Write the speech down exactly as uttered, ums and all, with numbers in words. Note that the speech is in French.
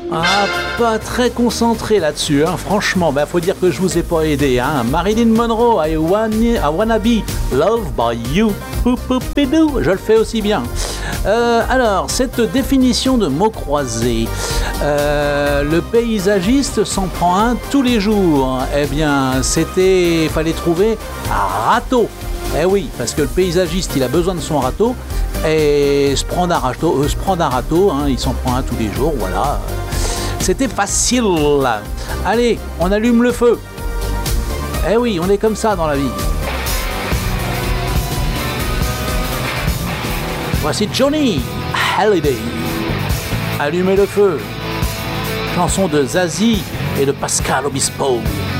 Ah, pas très concentré là-dessus, hein. Franchement, bah, faut dire que je vous ai pas aidé, hein. Marilyn Monroe, I wanna, I wanna be loved by you. Poupoupidou, je le fais aussi bien. Euh, alors, cette définition de mots croisés, euh, le paysagiste s'en prend un tous les jours. Eh bien, c'était, fallait trouver un râteau. Eh oui, parce que le paysagiste, il a besoin de son râteau. Et se prendre un râteau, euh, se prendre un râteau, hein, il s'en prend un tous les jours, voilà. C'était facile. Allez, on allume le feu. Eh oui, on est comme ça dans la vie. Voici Johnny Hallyday. Allumez le feu. Chanson de Zazie et de Pascal Obispo.